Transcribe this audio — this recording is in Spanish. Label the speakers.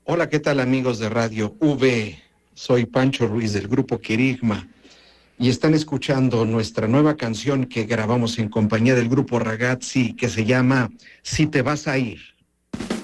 Speaker 1: Hola, ¿qué tal amigos de Radio V? Soy Pancho Ruiz del grupo Querigma y están escuchando nuestra nueva canción que grabamos en compañía del grupo Ragazzi que se llama Si te vas a ir.